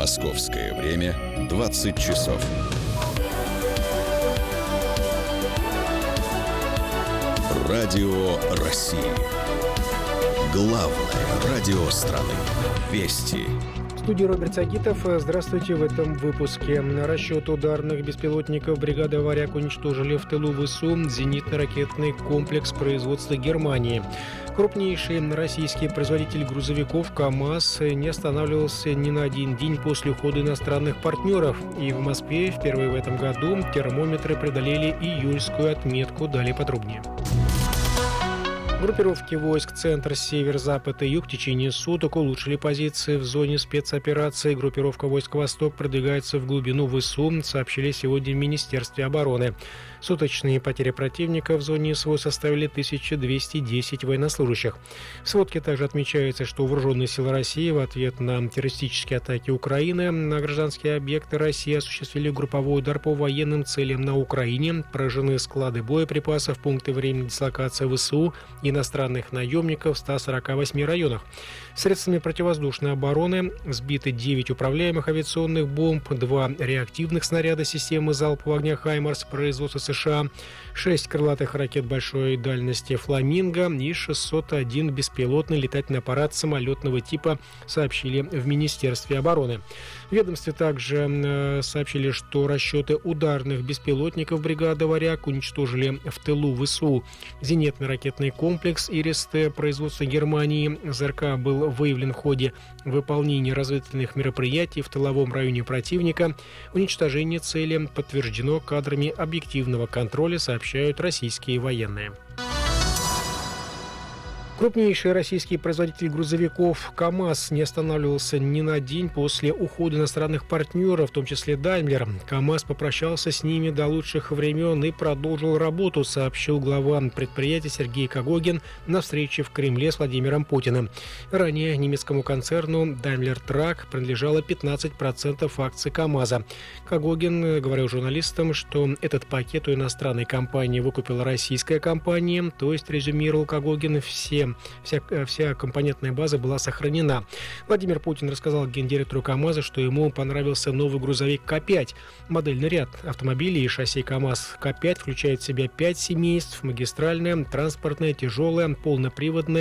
Московское время 20 часов. Радио России. Главное радио страны. Вести. В студии Роберт Сагитов. Здравствуйте. В этом выпуске. Расчет ударных беспилотников бригады «Варяг» уничтожили в тылу ВСУ зенитно-ракетный комплекс производства Германии. Крупнейший российский производитель грузовиков КАМАЗ не останавливался ни на один день после ухода иностранных партнеров. И в Москве впервые в этом году термометры преодолели июльскую отметку. Далее подробнее. Группировки войск Центр, Север, Запад и Юг в течение суток улучшили позиции в зоне спецоперации. Группировка войск Восток продвигается в глубину ВСУ, сообщили сегодня в Министерстве обороны. Суточные потери противника в зоне СВО составили 1210 военнослужащих. В сводке также отмечается, что вооруженные силы России в ответ на террористические атаки Украины на гражданские объекты России осуществили групповой удар по военным целям на Украине, поражены склады боеприпасов, пункты временной дислокации ВСУ, иностранных наемников в 148 районах. Средствами противовоздушной обороны сбиты 9 управляемых авиационных бомб, 2 реактивных снаряда системы залпового огня «Хаймарс» производства США, 6 крылатых ракет большой дальности «Фламинго» и 601 беспилотный летательный аппарат самолетного типа, сообщили в Министерстве обороны. В ведомстве также сообщили, что расчеты ударных беспилотников бригады «Варяг» уничтожили в тылу ВСУ зенитно-ракетный комплекс «Ирис-Т» производства Германии. ЗРК был выявлен в ходе выполнения разведывательных мероприятий в тыловом районе противника. Уничтожение цели подтверждено кадрами объективного контроля, сообщают российские военные. Крупнейший российский производитель грузовиков КАМАЗ не останавливался ни на день после ухода иностранных партнеров, в том числе Daimler. КАМАЗ попрощался с ними до лучших времен и продолжил работу, сообщил глава предприятия Сергей Кагогин на встрече в Кремле с Владимиром Путиным. Ранее немецкому концерну Daimler Truck принадлежало 15% акций КАМАЗа. Кагогин говорил журналистам, что этот пакет у иностранной компании выкупила российская компания, то есть, резюмировал Кагогин, вся компонентная база была сохранена. Владимир Путин рассказал гендиректору КАМАЗа, что ему понравился новый грузовик К5. Модельный ряд автомобилей и шасси КАМАЗ К5 включает в себя 5 семейств: магистральное, транспортное, тяжелое, полноприводное